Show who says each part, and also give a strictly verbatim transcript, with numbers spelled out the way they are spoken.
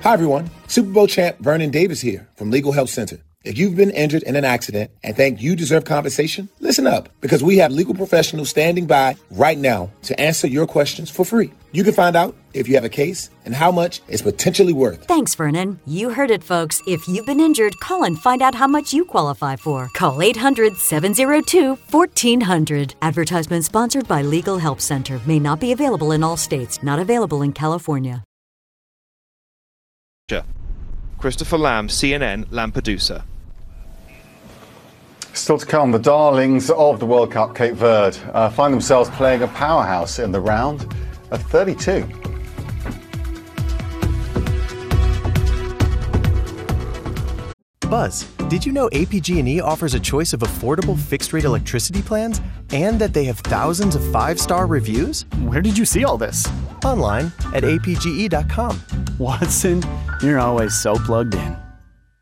Speaker 1: Hi, everyone. Super Bowl champ Vernon Davis here from Legal Help Center. If you've been injured in an accident and think you deserve compensation, listen up, because we have legal professionals standing by right now to answer your questions for free. You can find out if you have a case and how much it's potentially worth.
Speaker 2: Thanks, Vernon. You heard it, folks. If you've been injured, call and find out how much you qualify for. Call eight hundred, seven oh two, fourteen hundred. Advertisement sponsored by Legal Help Center. May not be available in all states. Not available in California.
Speaker 3: Christopher Lamb, C N N, Lampedusa.
Speaker 4: Still to come, the darlings of the World Cup, Cape Verde, uh, find themselves playing a powerhouse in the round of thirty-two.
Speaker 5: Buzz, did you know A P G and E offers a choice of affordable fixed-rate electricity plans and that they have thousands of five-star reviews?
Speaker 6: Where did you see all this?
Speaker 5: Online at A P G E dot com.
Speaker 6: Watson, you're always so plugged in.